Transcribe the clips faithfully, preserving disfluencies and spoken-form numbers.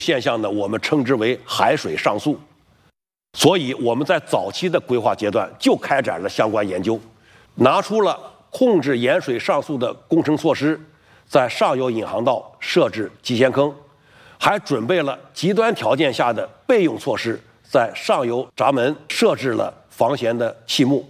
现象呢，我们称之为海水上溯。所以我们在早期的规划阶段就开展了相关研究，拿出了控制盐水上溯的工程措施，在上游引航道设置基线坑，还准备了极端条件下的备用措施，在上游闸门设置了防咸的气幕。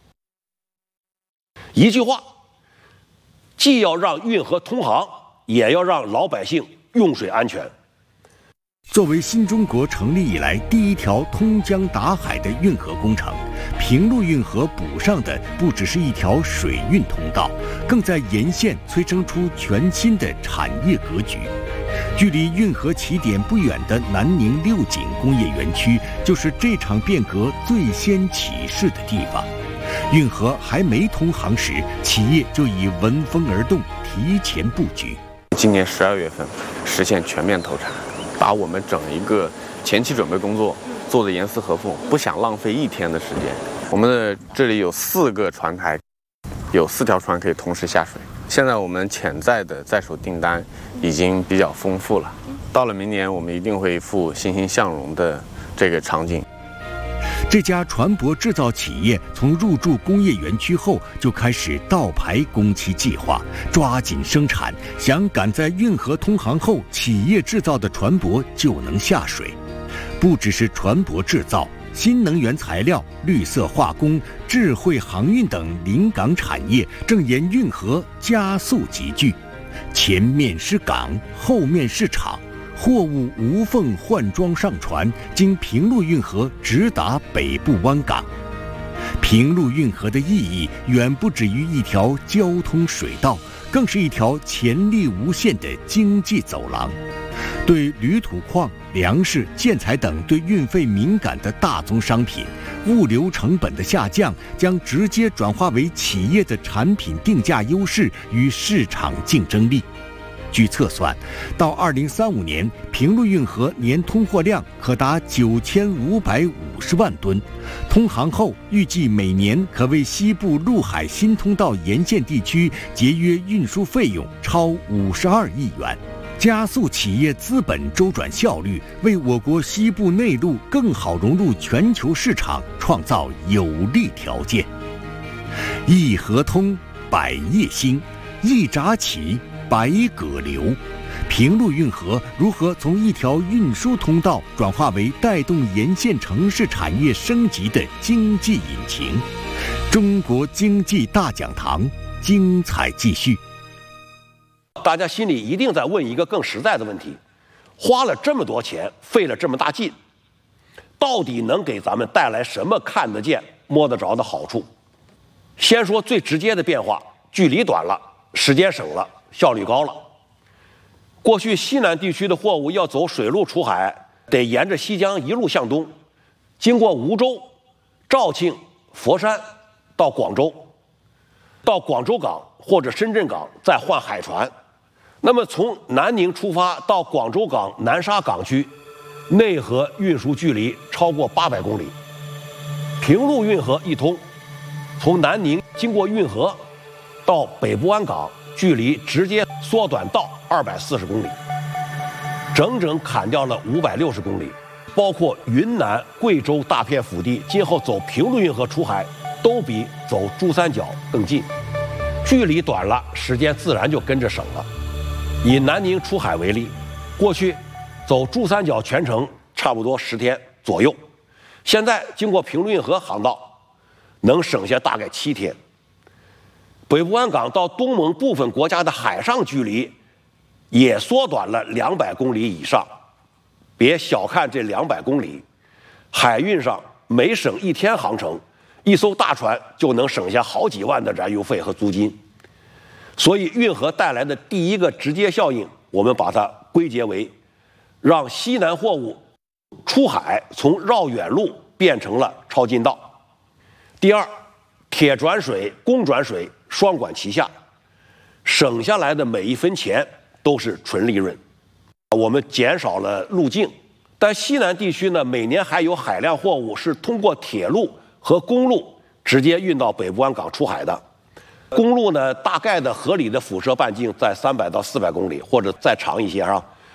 一句话，既要让运河通航，也要让老百姓用水安全。 作为新中国成立以来第一条通江达海的运河工程，平陆运河补上的不只是一条水运通道，更在沿线催生出全新的产业格局。距离运河起点不远的南宁六井工业园区，就是这场变革最先起势的地方。运河还没通航时，企业就已闻风而动，提前布局。 今年十二月份实现全面投产。把我们整一个前期准备工作做得严丝合缝，不想浪费一天的时间。我们的这里有四个船台，有四条船可以同时下水。现在我们潜在的在手订单已经比较丰富了，到了明年我们一定会赴欣欣向荣的这个场景。 这家船舶制造企业从入驻工业园区后就开始倒排工期计划，抓紧生产，想赶在运河通航后，企业制造的船舶就能下水。不只是船舶制造，新能源材料、绿色化工、智慧航运等临港产业正沿运河加速集聚。前面是港，后面是厂。货物无缝换装上船，经平陆运河直达北部湾港。平陆运河的意义远不止于一条交通水道，更是一条潜力无限的经济走廊。对铝土矿、粮食、建材等对运费敏感的大宗商品，物流成本的下降将直接转化为企业的产品定价优势与市场竞争力。据测算，到二零三五年，平陆运河年通货量可达九千五百五十万吨。通航后，预计每年可为西部陆海新通道沿线地区节约运输费用超五十二亿元，加速企业资本周转效率，为我国西部内陆更好融入全球市场创造有利条件。一河通，百业兴；一闸起，百舸流。平陆运河如何从一条运输通道转化为带动沿线城市产业升级的经济引擎？中国经济大讲堂精彩继续。 大家心里一定在问一个更实在的问题：花了这么多钱，费了这么大劲，到底能给咱们带来什么看得见、摸得着的好处？先说最直接的变化，距离短了，时间省了，效率高了。过去西南地区的货物要走水路出海，得沿着西江一路向东，经过梧州、肇庆、佛山到广州，到广州港或者深圳港再换海船。那么从南宁出发到广州港南沙港区，内河运输距离超过八百公里。平陆运河一通，从南宁经过运河到北部湾港，距离直接缩短到二百四十公里，整整砍掉了五百六十公里。包括云南、贵州大片腹地，今后走平陆运河出海都比走珠三角更近。距离短了，时间自然就跟着省了。以南宁出海为例，过去走珠三角全程差不多十天左右，现在经过平陆运河航道，能省下大概七天。北部湾港到东盟部分国家的海上距离也缩短了两百公里以上。别小看这两百公里，海运上每省一天航程，一艘大船就能省下好几万的燃油费和租金。所以运河带来的第一个直接效应，我们把它归结为让西南货物出海从绕远路变成了超近道。第二，铁转水、公转水双管齐下，省下来的每一分钱都是纯利润。我们减少了路径，但西南地区呢，每年还有海量货物是通过铁路和公路直接运到北部湾港出海的。公路呢，大概的合理的辐射半径在三百到四百公里，或者再长一些啊。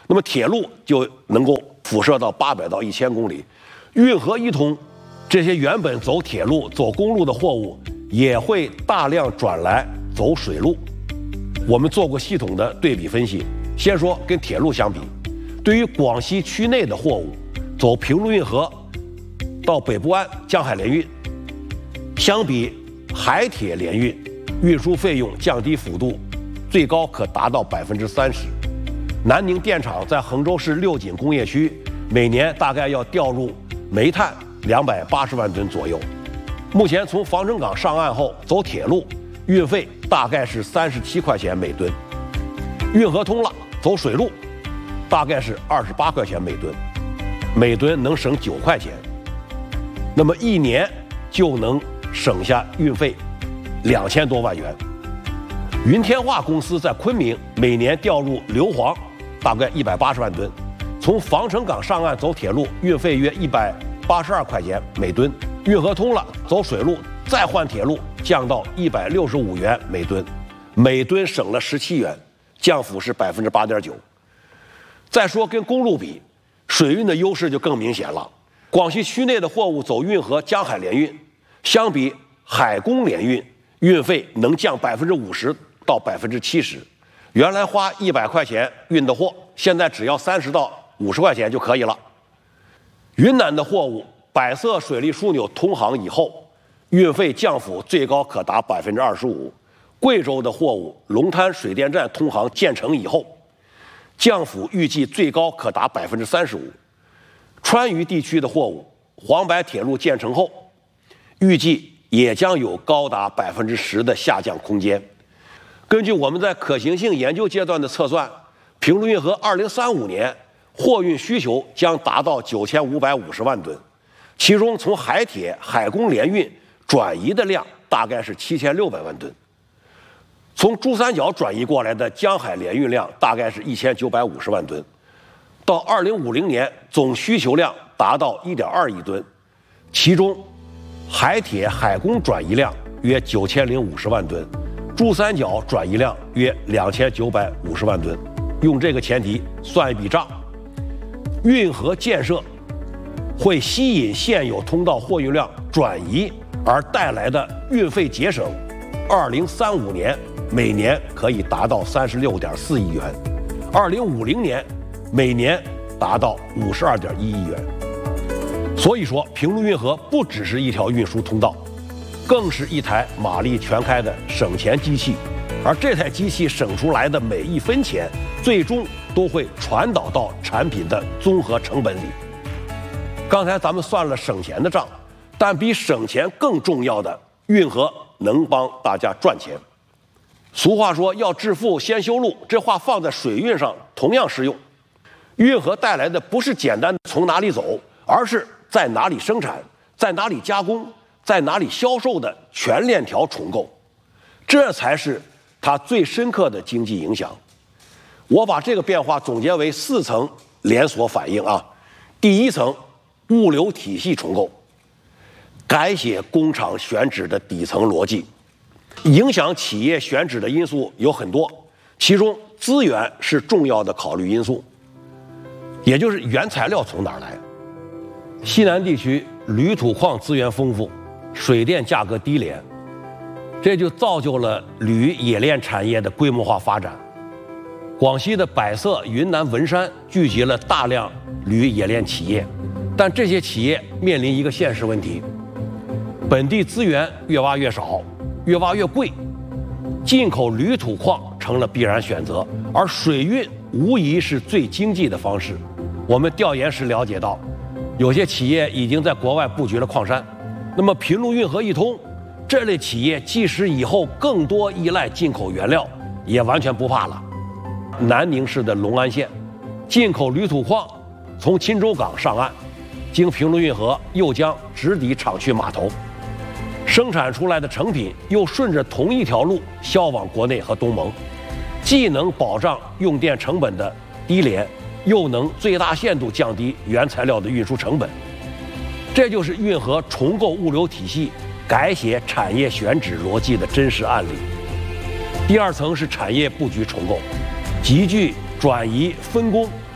那么铁路就能够辐射到八百到一千公里，运河一通，这些原本走铁路、走公路的货物也会大量转来走水路。我们做过系统的对比分析，先说跟铁路相比，对于广西区内的货物，走平陆运河到北部湾江海联运，相比海铁联运，运输费用降低幅度最高可达到百分之三十。南宁电厂在衡州市六锦工业区，每年大概要调入煤炭两百八十万吨左右。目前从防城港上岸后走铁路，运费大概是三十七块钱每吨。运河通了，走水路，大概是二十八块钱每吨，每吨能省九块钱。那么一年就能省下运费两千多万元。云天化公司在昆明每年调入硫磺大概一百八十万吨，从防城港上岸走铁路，运费约一百八十二块钱每吨。运河通了，走水路再换铁路，降到一百六十五元每吨，每吨省了十七元，降幅是百分之八点九。再说跟公路比，水运的优势就更明显了。广西区内的货物走运河江海联运，相比海公联运，运费能降百分之五十到百分之七十。原来花一百块钱运的货，现在只要三十到五十块钱就可以了。云南的货物百色水利枢纽通航以后，运费降幅最高可达百分之二十五。贵州的货物龙滩水电站通航建成以后，降幅预计最高可达百分之三十五。川渝地区的货物，黄白铁路建成后，预计也将有高达百分之十的下降空间。根据我们在可行性研究阶段的测算，平陆运河二零三五年货运需求将达到九千五百五十万吨，其中从海铁、海公联运转移的量大概是七千六百万吨，从珠三角转移过来的江海联运量大概是一千九百五十万吨。到二零五零年，总需求量达到一点二亿吨，其中海铁、海公转移量约九千零五十万吨，珠三角转移量约两千九百五十万吨。用这个前提算一笔账，运河建设会吸引现有通道货运量转移而带来的运费节省，二零三五年每年可以达到三十六点四亿元，二零五零年每年达到五十二点一亿元。所以说，平陆运河不只是一条运输通道，更是一台马力全开的省钱机器。而这台机器省出来的每一分钱，最终都会传导到产品的综合成本里。刚才咱们算了省钱的账，但比省钱更重要的，运河能帮大家赚钱。俗话说要致富先修路，这话放在水运上同样适用。运河带来的不是简单的从哪里走，而是在哪里生产，在哪里加工，在哪里销售的全链条重构，这才是它最深刻的经济影响。我把这个变化总结为四层连锁反应啊。第一层，物流体系重构，改写工厂选址的底层逻辑。影响企业选址的因素有很多，其中资源是重要的考虑因素，也就是原材料从哪儿来。西南地区铝土矿资源丰富，水电价格低廉，这就造就了铝冶炼产业的规模化发展。广西的百色、云南文山聚集了大量铝冶炼企业，但这些企业面临一个现实问题：本地资源越挖越少，越挖越贵，进口铝土矿成了必然选择，而水运无疑是最经济的方式。我们调研时了解到，有些企业已经在国外布局了矿山。那么平陆运河一通，这类企业即使以后更多依赖进口原料，也完全不怕了。南宁市的隆安县进口铝土矿从钦州港上岸，经平陆运河又将直抵厂区码头，生产出来的成品又顺着同一条路销往国内和东盟，既能保障用电成本的低廉，又能最大限度降低原材料的运输成本。这就是运河重构物流体系、改写产业选址逻辑的真实案例。第二层是产业布局重构，集聚转移分工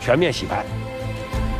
全面洗牌。